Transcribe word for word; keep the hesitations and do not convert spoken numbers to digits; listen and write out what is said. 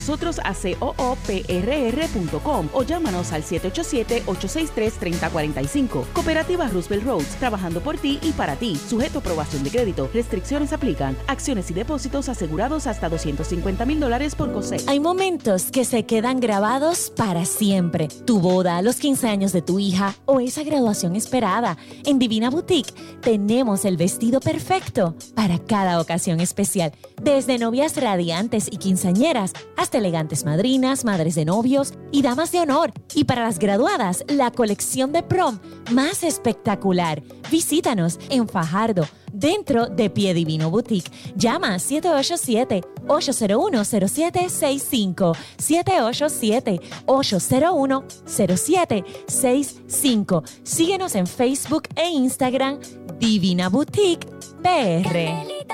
nosotros a coopr punto com o llámanos al siete ocho siete, ocho seis tres, tres cero cuatro cinco. Cooperativa Roosevelt Roads, trabajando por ti y para ti. Sujeto a aprobación de crédito. Restricciones aplican. Acciones y depósitos asegurados hasta doscientos cincuenta mil dólares por C O S E C. Hay momentos que se quedan grabados para siempre. Tu boda, los quince años de tu hija o esa graduación esperada. En Divina Boutique tenemos el vestido perfecto para cada ocasión especial. Desde novias radiantes y quinceañeras hasta elegantes madrinas, madres de novios y damas de honor. Y para las graduadas, la colección de prom más espectacular. Visítanos en Fajardo, dentro de Pie Divino Boutique. Llama siete ocho siete, ocho cero uno, cero siete seis cinco, siete ocho siete, ocho cero uno, cero siete seis cinco. Síguenos en Facebook e Instagram, Divina Boutique P R.